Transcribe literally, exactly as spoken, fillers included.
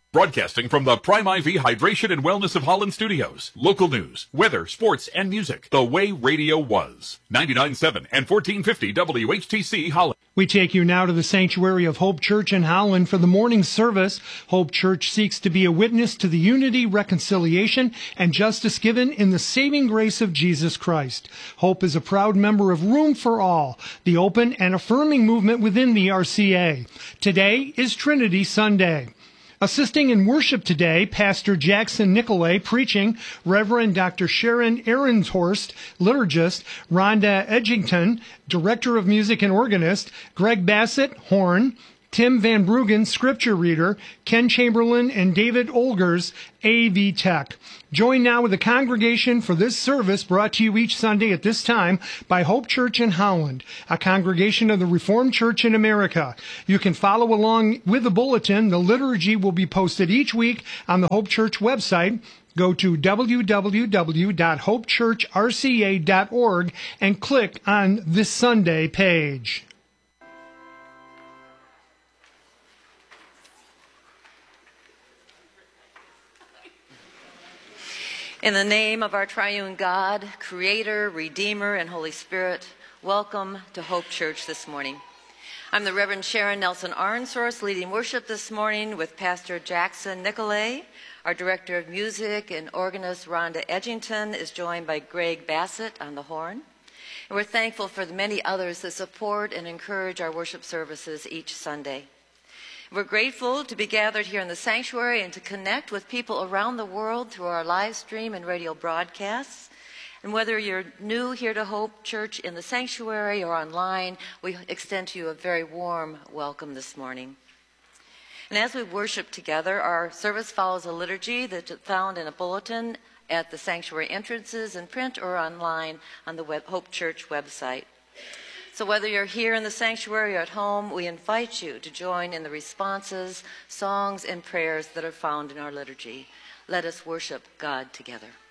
Broadcasting from the Prime I V Hydration and Wellness of Holland Studios. Local news, weather, sports, and music. The way radio was. ninety-nine point seven and fourteen fifty W H T C Holland. We take you now to the sanctuary of Hope Church in Holland for the morning service. Hope Church seeks to be a witness to the unity, reconciliation, and justice given in the saving grace of Jesus Christ. Hope is a proud member of Room for All, the open and affirming movement within the R C A. Today is Trinity Sunday. Assisting in worship today, Pastor Jackson Nicolay preaching, Reverend Doctor Sharon Aaronshorst, liturgist, Rhonda Edgington, director of music and organist, Greg Bassett, horn, Tim Van Bruggen, scripture reader, Ken Chamberlain, and David Olgers, A V Tech. Join now with the congregation for this service brought to you each Sunday at this time by Hope Church in Holland, a congregation of the Reformed Church in America. You can follow along with the bulletin. The liturgy will be posted each week on the Hope Church website. Go to w w w dot hope church r c a dot org and click on this Sunday page. In the name of our triune God, Creator, Redeemer, and Holy Spirit, welcome to Hope Church this morning. I'm the Reverend Sharon Nelson Arnshorst, leading worship this morning with Pastor Jackson Nicolay. Our Director of Music and organist Rhonda Edgington is joined by Greg Bassett on the horn. And we're thankful for the many others that support and encourage our worship services each Sunday. We're grateful to be gathered here in the sanctuary and to connect with people around the world through our live stream and radio broadcasts. And whether you're new here to Hope Church in the sanctuary or online, we extend to you a very warm welcome this morning. And as we worship together, our service follows a liturgy that's found in a bulletin at the sanctuary entrances in print or online on the web, Hope Church website. So whether you're here in the sanctuary or at home, we invite you to join in the responses, songs, and prayers that are found in our liturgy. Let us worship God together.